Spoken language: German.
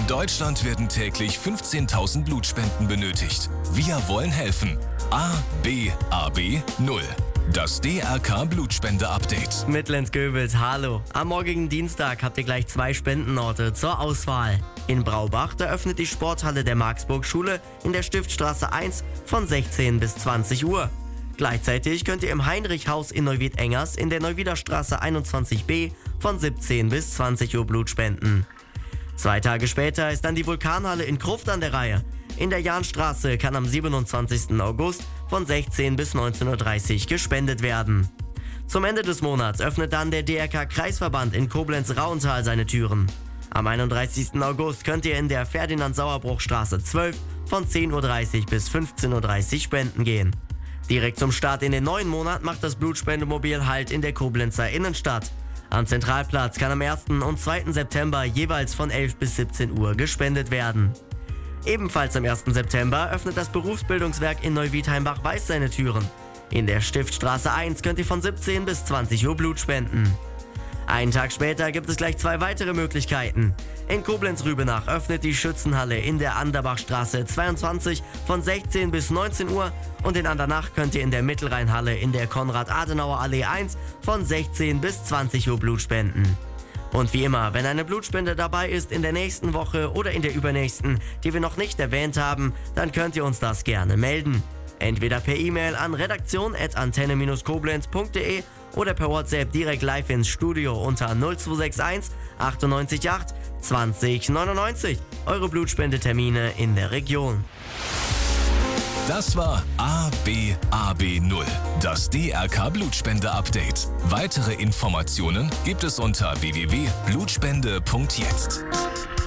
Deutschland werden täglich 15.000 Blutspenden benötigt. Wir wollen helfen. A, B, AB 0. Das DRK Blutspende-Update. Mittlens-Göbels, hallo. Am morgigen Dienstag habt ihr gleich 2 Spendenorte zur Auswahl. In Braubach, da öffnet die Sporthalle der Marksburg-Schule in der Stiftstraße 1 von 16 bis 20 Uhr. Gleichzeitig könnt ihr im Heinrich-Haus in Neuwied-Engers in der Neuwieder-Straße 21b von 17 bis 20 Uhr Blut spenden. 2 Tage später ist dann die Vulkanhalle in Gruft an der Reihe. In der Jahnstraße kann am 27. August von 16 bis 19.30 Uhr gespendet werden. Zum Ende des Monats öffnet dann der DRK-Kreisverband in Koblenz-Rauental seine Türen. Am 31. August könnt ihr in der Ferdinand-Sauerbruch-Straße 12 von 10.30 Uhr bis 15.30 Uhr spenden gehen. Direkt zum Start in den neuen Monat macht das Blutspendemobil Halt in der Koblenzer Innenstadt. Am Zentralplatz kann am 1. und 2. September jeweils von 11 bis 17 Uhr gespendet werden. Ebenfalls am 1. September öffnet das Berufsbildungswerk in Neuwiedheimbach-Weiß seine Türen. In der Stiftstraße 1 könnt ihr von 17 bis 20 Uhr Blut spenden. Einen Tag später gibt es gleich 2 weitere Möglichkeiten. In Koblenz-Rübenach öffnet die Schützenhalle in der Anderbachstraße 22 von 16 bis 19 Uhr und in Andernach könnt ihr in der Mittelrheinhalle in der Konrad-Adenauer-Allee 1 von 16 bis 20 Uhr Blut spenden. Und wie immer, wenn eine Blutspende dabei ist in der nächsten Woche oder in der übernächsten, die wir noch nicht erwähnt haben, dann könnt ihr uns das gerne melden. Entweder per E-Mail an redaktion@antenne-koblenz.de oder per WhatsApp direkt live ins Studio unter 0261 98 8 20 99. Eure Blutspendetermine in der Region. Das war ABAB 0, das DRK Blutspende-Update. Weitere Informationen gibt es unter www.blutspende.jetzt.